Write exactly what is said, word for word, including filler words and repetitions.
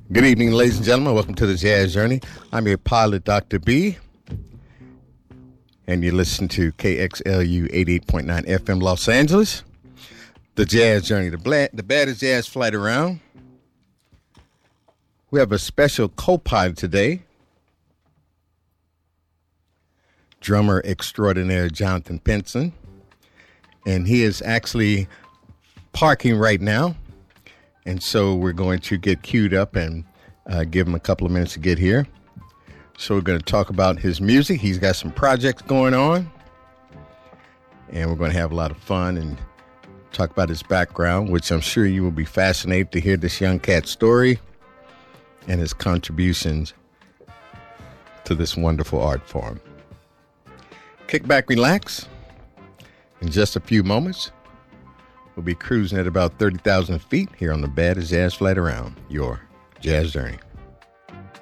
Good evening, ladies and gentlemen. Welcome to the Jazz Journey. I'm your pilot, Doctor B, and you listen to K X L U eighty-eight point nine F M Los Angeles. The Jazz Journey, the, bla- the baddest jazz flight around. We have a special co-pilot today, drummer extraordinaire Jonathan Pinson, and he is actually parking right now. And so we're going to get queued up and uh, give him a couple of minutes to get here. So we're going to talk about his music. He's got some projects going on. And we're going to have a lot of fun and talk about his background, which I'm sure you will be fascinated to hear this young cat's story and his contributions to this wonderful art form. Kick back, relax. In just a few moments, we'll be cruising at about thirty thousand feet here on the baddest jazz flight around, your Jazz Journey.